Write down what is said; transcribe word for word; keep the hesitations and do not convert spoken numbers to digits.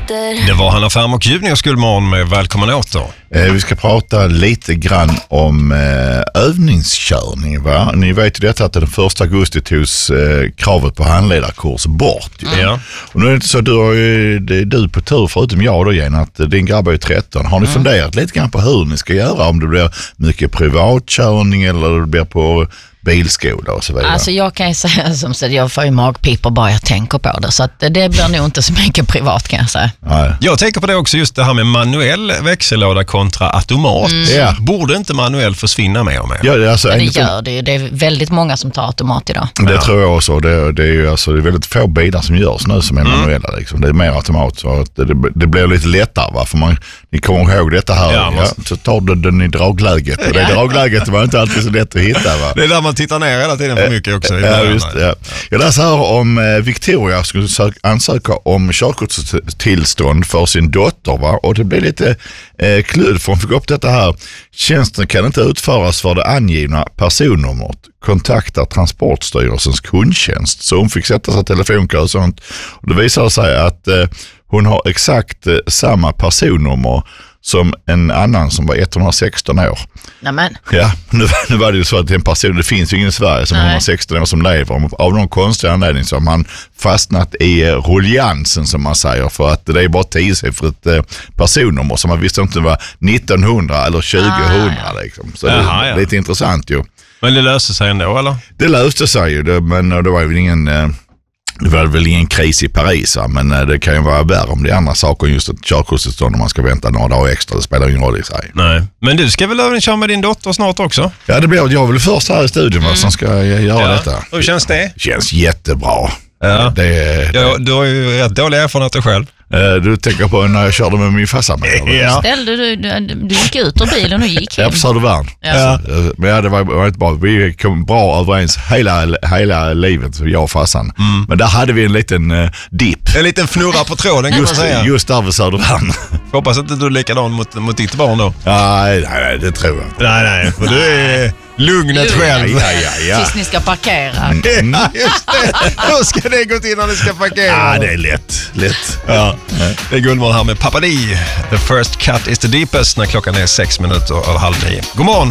heter. Det var Hanna Färm och Junior Skolmorgon med Välkommen åter. Eh, vi ska prata lite grann om eh, övningskörning. Va? Ni vet ju detta att den första augusti togs eh, kravet på handledarkurs bort. Mm. Ja. Och nu är det inte så, du har ju, det är du på tur förutom jag då igen, att din grabb är tretton. Har ni mm. funderat lite grann på hur ni ska göra? Om det blir mycket privatkörning eller det blir på bilskola och så vidare. Alltså jag kan ju säga som så att jag får ju magpipor bara jag tänker på det. Så att det blir nog inte så mycket privat kan jag säga. Nej. Jag tänker på det också, just det här med manuell växellåda kontra automat. Mm. Ja. Borde inte manuell försvinna mer och mer? Ja, alltså, Men det gör det ju. Det är väldigt många som tar automat idag. Det Ja. tror jag också. Det, det är ju alltså, det är väldigt få bilar som görs nu som är Mm. manuella. Liksom. Det är mer automat. Så att det, det blir lite lättare. Va? För man, ni kommer ihåg detta här. Ja, Ja, måste... så tar du den i dragläget. Och det dragläget var inte alltid så lätt att hitta. Va? Det är där man tittar ner hela tiden för mycket också. Ja, just, ja. Jag läser här om eh, Victoria skulle sök, ansöka om körkortstillstånd för sin dotter. Va? Och det blir lite eh, kludd för hon fick upp detta här. Tjänsten kan inte utföras för det angivna personnumret. Kontakta Transportstyrelsens kundtjänst. Så hon fick sätta sig i telefonkö och sånt. Och det visade sig att eh, hon har exakt eh, samma personnummer som en annan som var etthundrasexton år. Nämen. Ja, nu, nu var det ju så att en person, det finns ju ingen i Sverige som är etthundrasexton år som lever. Av någon konstig anledning så har man fastnat i eh, ruljansen som man säger, för att det är bara tiosiffrigt eh, personnummer som man visste inte var nittonhundra eller tjugohundra. Ah, ja. liksom. Så Jaha, det är ja. lite intressant ju. Men det löste sig ändå, eller? Det löste sig ju, det, men det var ju ingen... Eh, Det var väl ingen kris i Paris, va? Men det kan ju vara värre om det är andra saker än just ett körkortstillstånd om man ska vänta några dagar extra. Det spelar ingen roll i sig. Nej. Men du ska väl övningsköra med din dotter snart också? Ja, det blir jag väl först här i studion mm. som ska göra Ja. detta. Hur känns det? Känns jättebra. Ja. Det, det, Ja, du har ju rätt dåliga erfarenheter själv. du tänker på när jag körde med min farsa med? Ja. Ställde du, du, du gick ut ur bilen och gick hem. Ja, på Södervärn. Ja. Men ja, det var, var inte bra. Vi kom bra överens hela, hela livet, jag och farsan. Mm. Men där hade vi en liten uh, dipp. En liten fnurra på tråden kan Just, man säga. just där vid Södervärn. Hoppas inte du är likadan mot, mot ditt barn då. Nej, nej, nej, det tror jag inte. Nej, nej, för du är lugnet själv. Ja, ja, ja. Tills ni ska parkera. Ja, just det. Hur ska det gå till när ni ska parkera? Ja, det är lätt. lätt. Ja. Det är Gullmorgon här med Pappa Di. The first cut is the deepest när klockan är sex minuter över halv nio. God morgon!